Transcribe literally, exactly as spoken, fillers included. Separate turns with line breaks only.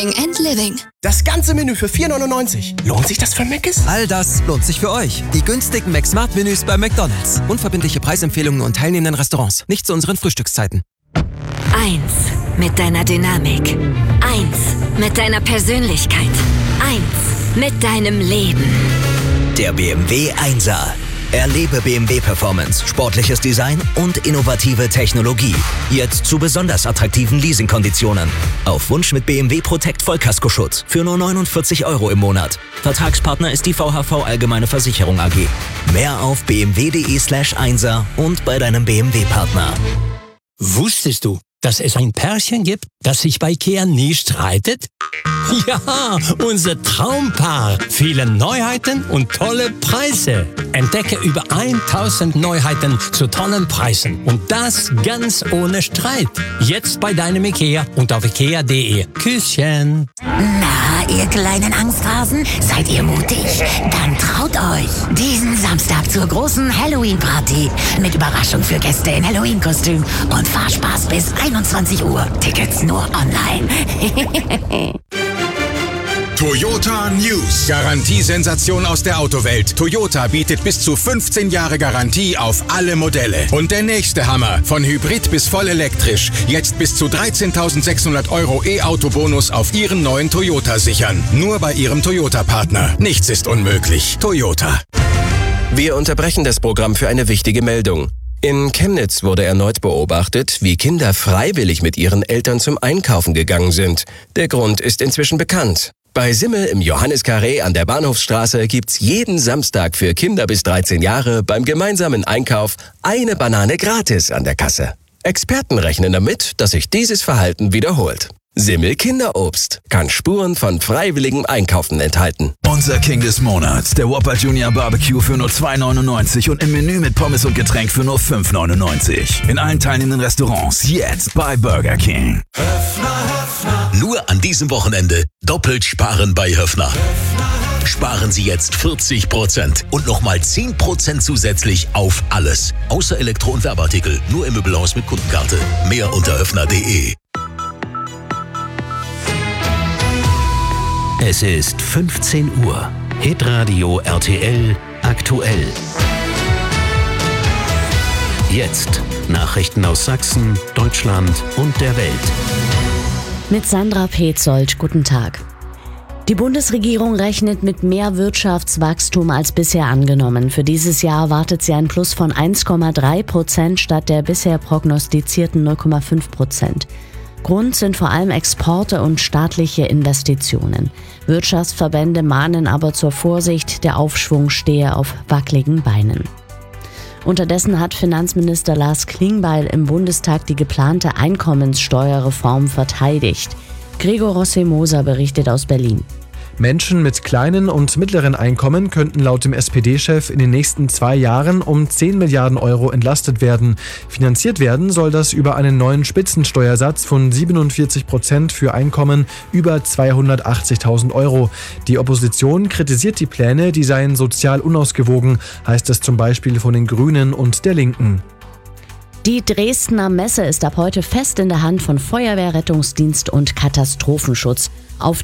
and Living.
Das ganze Menü für vier neunundneunzig. Lohnt sich das für Mc's?
All das lohnt sich für euch. Die günstigen McSmart-Menüs bei McDonald's. Unverbindliche Preisempfehlungen und teilnehmenden Restaurants. Nicht zu unseren Frühstückszeiten.
Eins mit deiner Dynamik. Eins mit deiner Persönlichkeit. Eins mit deinem Leben.
Der B M W Einser. Erlebe B M W Performance, sportliches Design und innovative Technologie. Jetzt zu besonders attraktiven Leasingkonditionen. Auf Wunsch mit B M W Protect Vollkaskoschutz für nur neunundvierzig Euro im Monat. Vertragspartner ist die V H V Allgemeine Versicherung A G. Mehr auf bmw.de slash Einser und bei deinem B M W-Partner.
Wusstest du, dass es ein Pärchen gibt, das sich bei IKEA nie streitet? Ja, unser Traumpaar. Viele Neuheiten und tolle Preise. Entdecke über tausend Neuheiten zu tollen Preisen. Und das ganz ohne Streit. Jetzt bei deinem IKEA und auf ikea punkt de. Küsschen.
Na, ihr kleinen Angsthasen, seid ihr mutig? Dann traut euch. Diesen Samstag zur großen Halloween-Party. Mit Überraschung für Gäste in Halloween-Kostüm. Und Fahrspaß bis einundzwanzig Uhr. Tickets nur online.
Toyota News. Garantiesensation aus der Autowelt. Toyota bietet bis zu fünfzehn Jahre Garantie auf alle Modelle. Und der nächste Hammer. Von Hybrid bis voll elektrisch. Jetzt bis zu dreizehntausendsechshundert Euro E-Auto-Bonus auf Ihren neuen Toyota sichern. Nur bei Ihrem Toyota-Partner. Nichts ist unmöglich. Toyota.
Wir unterbrechen das Programm für eine wichtige Meldung. In Chemnitz wurde erneut beobachtet, wie Kinder freiwillig mit ihren Eltern zum Einkaufen gegangen sind. Der Grund ist inzwischen bekannt. Bei Simmel im Johanniskarree an der Bahnhofsstraße gibt's jeden Samstag für Kinder bis dreizehn Jahre beim gemeinsamen Einkauf eine Banane gratis an der Kasse. Experten rechnen damit, dass sich dieses Verhalten wiederholt. Simmel Kinderobst kann Spuren von freiwilligem Einkaufen enthalten.
Unser King des Monats, der Whopper Junior Barbecue für nur zwei neunundneunzig und im Menü mit Pommes und Getränk für nur fünf neunundneunzig. In allen teilnehmenden Restaurants jetzt bei Burger King.
Nur an diesem Wochenende doppelt sparen bei Höffner. Sparen Sie jetzt vierzig Prozent und nochmal zehn Prozent zusätzlich auf alles. Außer Elektro- und Werbeartikel, nur im Möbelhaus mit Kundenkarte. Mehr unter höffner punkt de.
Es ist fünfzehn Uhr. Hitradio R T L aktuell. Jetzt Nachrichten aus Sachsen, Deutschland und der Welt.
Mit Sandra Petzold, guten Tag. Die Bundesregierung rechnet mit mehr Wirtschaftswachstum als bisher angenommen. Für dieses Jahr erwartet sie ein Plus von eins Komma drei Prozent statt der bisher prognostizierten null Komma fünf Prozent. Grund sind vor allem Exporte und staatliche Investitionen. Wirtschaftsverbände mahnen aber zur Vorsicht, der Aufschwung stehe auf wackeligen Beinen. Unterdessen hat Finanzminister Lars Klingbeil im Bundestag die geplante Einkommenssteuerreform verteidigt. Gregor Rossi-Moser berichtet aus Berlin.
Menschen mit kleinen und mittleren Einkommen könnten laut dem S P D-Chef in den nächsten zwei Jahren um zehn Milliarden Euro entlastet werden. Finanziert werden soll das über einen neuen Spitzensteuersatz von siebenundvierzig Prozent für Einkommen über zweihundertachtzigtausend Euro. Die Opposition kritisiert die Pläne, die seien sozial unausgewogen, heißt es zum Beispiel von den Grünen und der Linken.
Die Dresdner Messe ist ab heute fest in der Hand von Feuerwehr, Rettungsdienst und Katastrophenschutz. Auf